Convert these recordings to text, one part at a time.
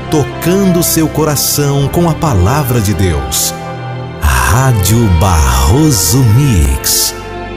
tocando seu coração com a palavra de Deus. Rádio Barroso Mix.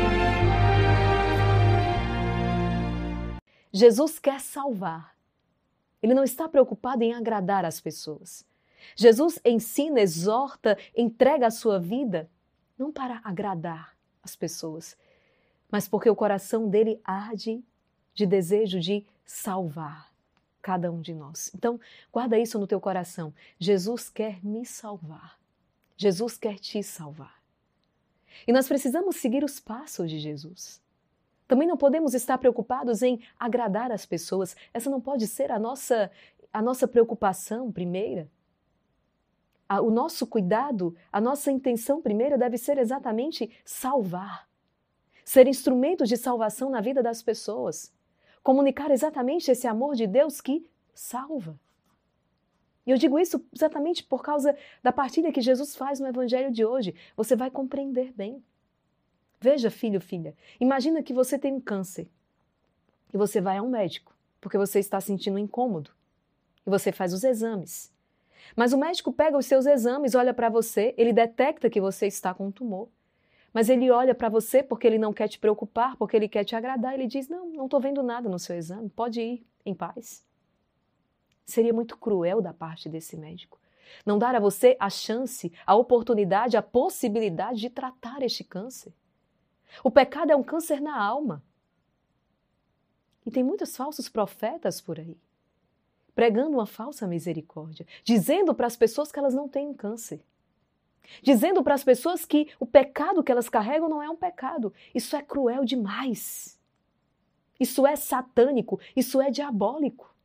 Jesus quer salvar. Ele não está preocupado em agradar as pessoas. Jesus ensina, exorta, entrega a sua vida, não para agradar as pessoas, mas porque o coração dele arde de desejo de salvar cada um de nós. Então, guarda isso no teu coração. Jesus quer me salvar. Jesus quer te salvar. E nós precisamos seguir os passos de Jesus. Também não podemos estar preocupados em agradar as pessoas. Essa não pode ser a nossa preocupação primeira. O nosso cuidado, a nossa intenção primeira deve ser exatamente salvar. Ser instrumento de salvação na vida das pessoas. Comunicar exatamente esse amor de Deus que salva. E eu digo isso exatamente por causa da partilha que Jesus faz no Evangelho de hoje. Você vai compreender bem. Veja, filho, filha, imagina que você tem um câncer e você vai a um médico porque você está sentindo incômodo e você faz os exames. Mas o médico pega os seus exames, olha para você, ele detecta que você está com um tumor. Mas ele olha para você porque ele não quer te preocupar, porque ele quer te agradar. Ele diz, não estou vendo nada no seu exame, pode ir em paz. Seria muito cruel da parte desse médico. Não dar a você a chance, a oportunidade, a possibilidade de tratar este câncer. O pecado é um câncer na alma. E tem muitos falsos profetas por aí, pregando uma falsa misericórdia, dizendo para as pessoas que elas não têm um câncer. Dizendo para as pessoas que o pecado que elas carregam não é um pecado. Isso é cruel demais. Isso é satânico, isso é diabólico.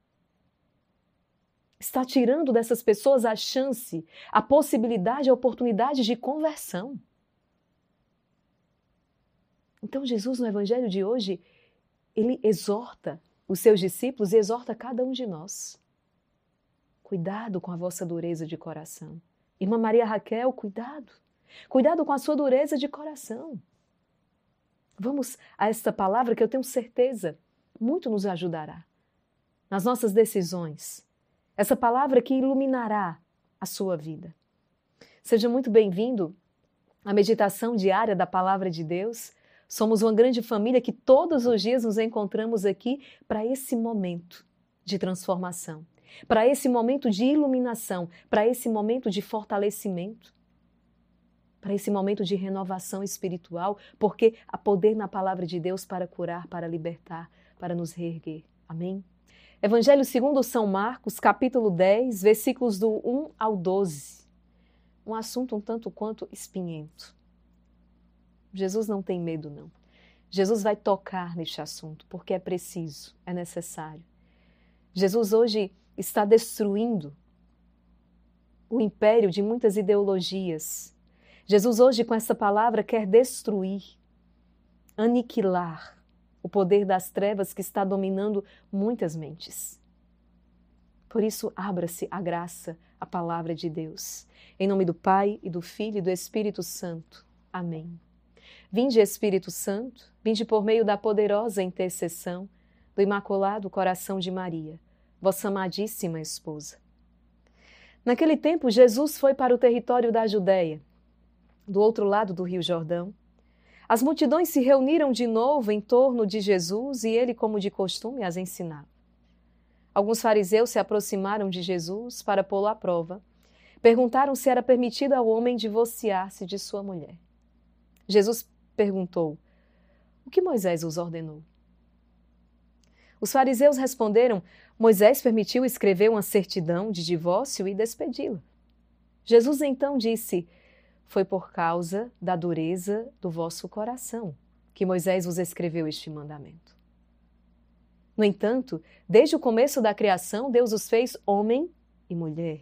Está tirando dessas pessoas a chance, a possibilidade, a oportunidade de conversão. Então Jesus, no Evangelho de hoje, ele exorta os seus discípulos e exorta cada um de nós. Cuidado com a vossa dureza de coração. Irmã Maria Raquel, cuidado. Cuidado com a sua dureza de coração. Vamos a esta palavra que eu tenho certeza muito nos ajudará nas nossas decisões. Essa palavra que iluminará a sua vida. Seja muito bem-vindo à meditação diária da Palavra de Deus. Somos uma grande família que todos os dias nos encontramos aqui para esse momento de transformação, para esse momento de iluminação, para esse momento de fortalecimento, para esse momento de renovação espiritual, porque há poder na Palavra de Deus para curar, para libertar, para nos reerguer. Amém? Evangelho segundo São Marcos, capítulo 10, versículos do 1 ao 12. Um assunto um tanto quanto espinhento. Jesus não tem medo, não. Jesus vai tocar neste assunto, porque é preciso, é necessário. Jesus hoje está destruindo o império de muitas ideologias. Jesus hoje, com essa palavra, quer destruir, aniquilar o poder das trevas que está dominando muitas mentes. Por isso, abra-se a graça, a palavra de Deus. Em nome do Pai, e do Filho, e do Espírito Santo. Amém. Vinde, Espírito Santo, vinde por meio da poderosa intercessão do Imaculado Coração de Maria, vossa amadíssima esposa. Naquele tempo, Jesus foi para o território da Judéia, do outro lado do Rio Jordão. As multidões se reuniram de novo em torno de Jesus e ele, como de costume, as ensinava. Alguns fariseus se aproximaram de Jesus para pô-lo à prova. Perguntaram se era permitido ao homem divorciar-se de sua mulher. Jesus perguntou, o que Moisés os ordenou? Os fariseus responderam, Moisés permitiu escrever uma certidão de divórcio e despedi-la. Jesus então disse, foi por causa da dureza do vosso coração que Moisés vos escreveu este mandamento. No entanto, desde o começo da criação, Deus os fez homem e mulher.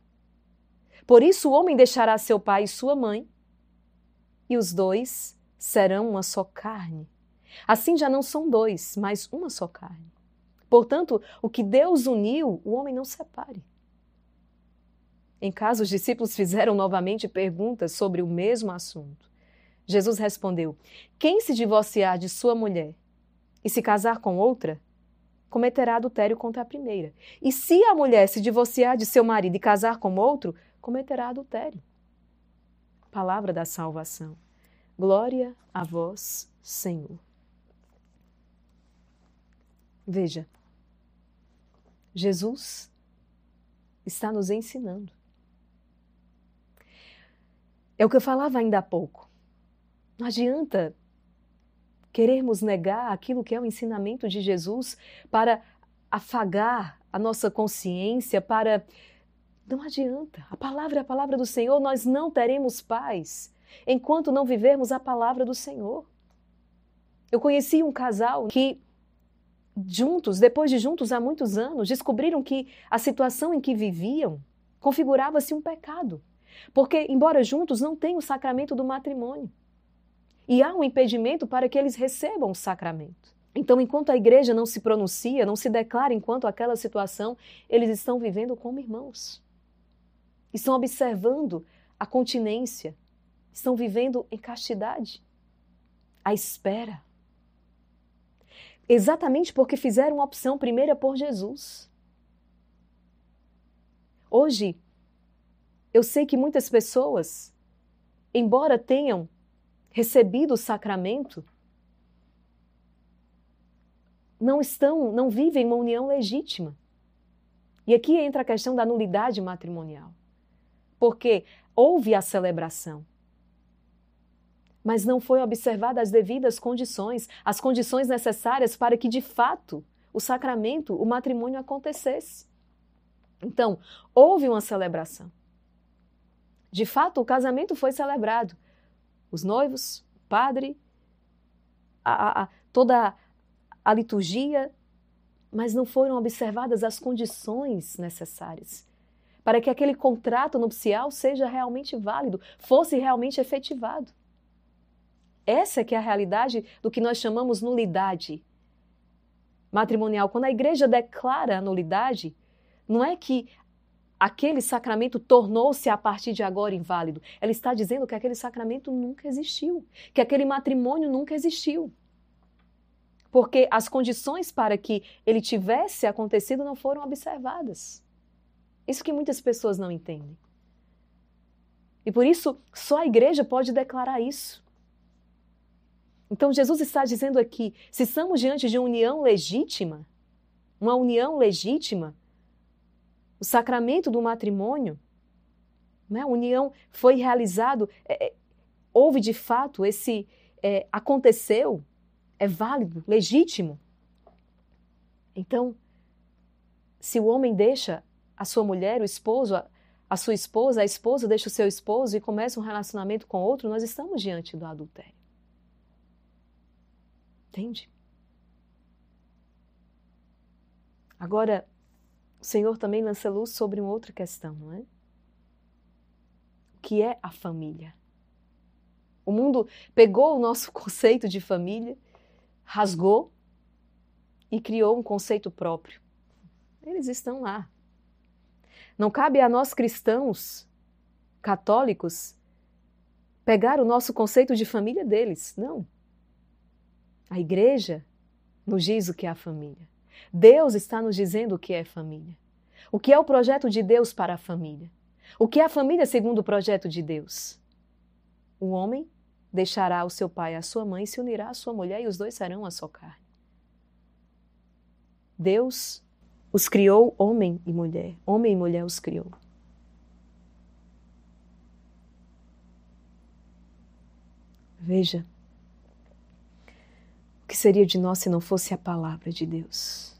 Por isso o homem deixará seu pai e sua mãe, e os dois serão uma só carne. Assim já não são dois, mas uma só carne. Portanto, o que Deus uniu, o homem não separe. Em casa, os discípulos fizeram novamente perguntas sobre o mesmo assunto. Jesus respondeu, quem se divorciar de sua mulher e se casar com outra, cometerá adultério contra a primeira. E se a mulher se divorciar de seu marido e casar com outro, cometerá adultério. Palavra da salvação. Glória a vós, Senhor. Veja, Jesus está nos ensinando. É o que eu falava ainda há pouco. Não adianta querermos negar aquilo que é o ensinamento de Jesus para afagar a nossa consciência, para... Não adianta. A palavra é a palavra do Senhor. Nós não teremos paz enquanto não vivermos a palavra do Senhor. Eu conheci um casal que juntos, depois de juntos há muitos anos, descobriram que a situação em que viviam configurava-se um pecado. Porque, embora juntos, não tem o sacramento do matrimônio. E há um impedimento para que eles recebam o sacramento. Então, enquanto a igreja não se pronuncia, não se declara enquanto aquela situação, eles estão vivendo como irmãos. Estão observando a continência. Estão vivendo em castidade. À espera. Exatamente porque fizeram a opção primeira por Jesus. Hoje, eu sei que muitas pessoas, embora tenham recebido o sacramento, não vivem uma união legítima. E aqui entra a questão da nulidade matrimonial. Porque houve a celebração, mas não foi observada as devidas condições, as condições necessárias para que, de fato, o sacramento, o matrimônio acontecesse. Então, houve uma celebração. De fato, o casamento foi celebrado. Os noivos, o padre, toda a liturgia, mas não foram observadas as condições necessárias para que aquele contrato nupcial seja realmente válido, fosse realmente efetivado. Essa é que é a realidade do que nós chamamos nulidade matrimonial. Quando a igreja declara a nulidade, não é que aquele sacramento tornou-se a partir de agora inválido. Ela está dizendo que aquele sacramento nunca existiu, que aquele matrimônio nunca existiu. Porque as condições para que ele tivesse acontecido não foram observadas. Isso que muitas pessoas não entendem. E por isso, só a igreja pode declarar isso. Então Jesus está dizendo aqui, se estamos diante de uma união legítima, o sacramento do matrimônio, né, a união foi realizado, houve de fato aconteceu, é válido, legítimo. Então, se o homem deixa a sua mulher, o esposo, a sua esposa, a esposa deixa o seu esposo e começa um relacionamento com outro, nós estamos diante do adultério. Entende? Agora, o Senhor também lança luz sobre uma outra questão, não é? O que é a família? O mundo pegou o nosso conceito de família, rasgou e criou um conceito próprio. Eles estão lá. Não cabe a nós cristãos, católicos, pegar o nosso conceito de família deles, não. A igreja nos diz o que é a família. Deus está nos dizendo o que é família. O que é o projeto de Deus para a família? O que é a família segundo o projeto de Deus? O homem deixará o seu pai e a sua mãe, se unirá à sua mulher e os dois serão uma só carne. Deus os criou homem e mulher os criou. Veja, o que seria de nós se não fosse a palavra de Deus?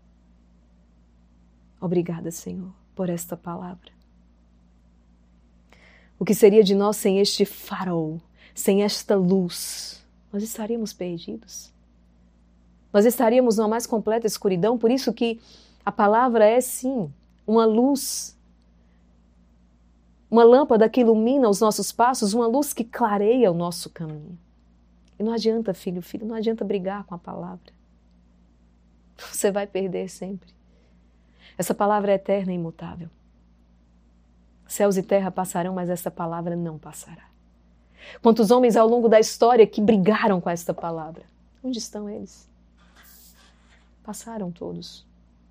Obrigada, Senhor, por esta palavra. O que seria de nós sem este farol, sem esta luz? Nós estaríamos perdidos. Nós estaríamos numa mais completa escuridão, por isso que a palavra é, sim, uma luz, uma lâmpada que ilumina os nossos passos, uma luz que clareia o nosso caminho. E não adianta, filho, não adianta brigar com a palavra. Você vai perder sempre. Essa palavra é eterna e imutável. Céus e terra passarão, mas essa palavra não passará. Quantos homens ao longo da história que brigaram com esta palavra? Onde estão eles? Passaram todos.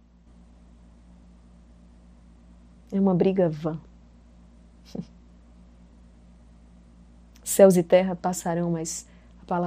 É uma briga vã. Céus e terra passarão, mas